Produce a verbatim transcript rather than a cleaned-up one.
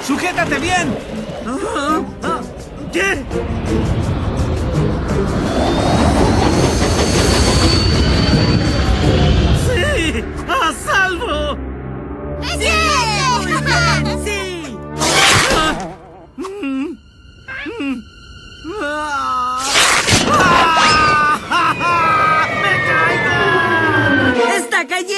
¡Sujétate bien! Ah, ah, ¿Qué? ¡Sí! ¡A salvo! ¡Sí! ¡Muy bien! ¡Sí! Ah, mm, mm, ah, ah, ¡Me caigo! ¡Está cayendo!